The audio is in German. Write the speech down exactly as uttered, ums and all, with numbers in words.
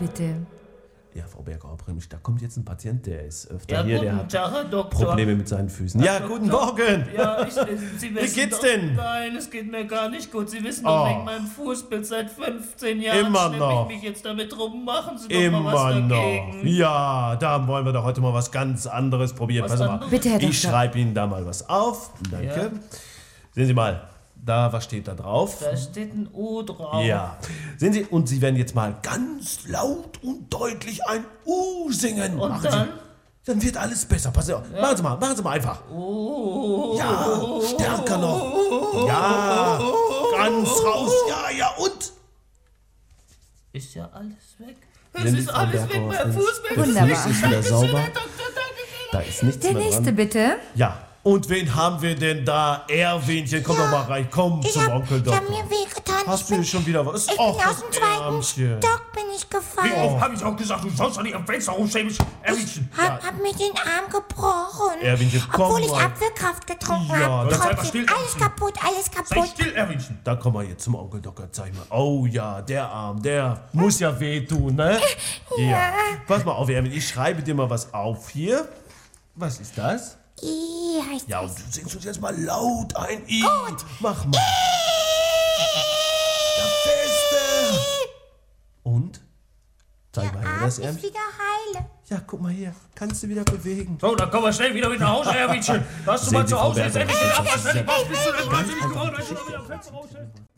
bitte? Ja, Frau Berger-Obremsch, da kommt jetzt ein Patient, der ist öfter Ja, hier, guten der hat Tag, Herr Doktor. Probleme mit seinen Füßen. Ja, Herr guten Doktor. Morgen. Ja, ich, Sie wissen Wie geht's doch, denn? Nein, es geht mir gar nicht gut. Sie wissen doch Oh. wegen meinem Fußbild seit fünfzehn Jahren Immer schleppe noch. ich mich jetzt damit rum. Machen Sie doch Immer mal was noch. dagegen. Ja, da wollen wir doch heute mal was ganz anderes probieren. Was Pass mal. anderes? Bitte, Herr Ich Doktor. schreibe Ihnen da mal was auf. Danke. Ja. Sehen Sie mal, da, was steht da drauf? Da steht ein O drauf. Ja. Sehen Sie, und Sie werden jetzt mal ganz laut und deutlich ein U singen. Und Machen dann? Sie, dann wird alles besser. Passen Sie auf. Machen Sie mal, machen Sie mal einfach. Oh. Ja, stärker noch. Ja, ganz raus. Ja, ja, und? Ist ja alles weg. Wenn Es die ist Frau alles weg, Berger mein aufnimmt, Fußbild. der Wunderbar. Fuß ist wieder sauber. Da ist nichts Der mehr nächste, dran. bitte. Ja, und wen haben wir denn da? Erwinchen, komm doch mal rein. Komm Ich zum hab, Onkel ich hab Doktor. mir wehgetan. Hast du schon wieder was? Ich bin Och, aus dem das zweiten Ärmchen. Stock bin ich Wie gefallen. oft habe ich auch gesagt, du sollst doch nicht am Fenster rumstehen, mich erwischen. Hab, hab mir den Arm gebrochen. Erwinchen, komm Obwohl ich mal. Apfelkraft getrunken Ja, habe. das sei mal Trotzdem, still, alles Erwinchen. kaputt, alles Sei kaputt. still, erwischen. Dann kommen wir jetzt zum Onkel Doktor. Zeig mal. Oh ja, der Arm, der muss ja wehtun, ne? Ja. Pass mal auf, Erwin, ich schreibe dir mal was auf hier. Was ist das? I heißt Ja, und es. du singst uns jetzt mal laut ein I. Gut. Mach mal. Der Feste. Und? Zeig mal her das Arm ist Ärmchen. wieder heile. Ja, guck mal hier. Kannst du wieder bewegen. So, dann kommen wir schnell wieder mit nach Hause, Erwinchen. Lass du Sehen mal Sie, zu Frau Hause, jetzt Berger, endlich den das ist Abwasch fertig ja machst, bist du denn ganz wahnsinnig einfache geworden, wenn du da Geschichte. wieder am Fenster raushältst.